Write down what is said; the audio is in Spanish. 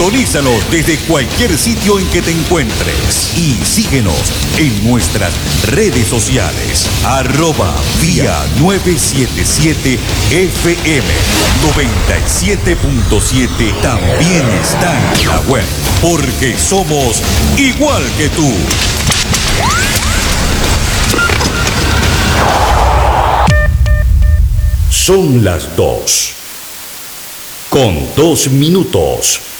Sintonízanos desde cualquier sitio en que te encuentres y síguenos en nuestras redes sociales. @vía 977 FM 97.7 también está en la web, porque somos igual que tú. Son las 2:02.